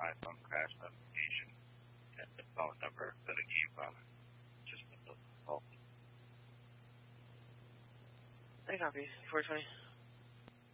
iPhone crash notification and the phone number that I gave just with the call. I copy. 420.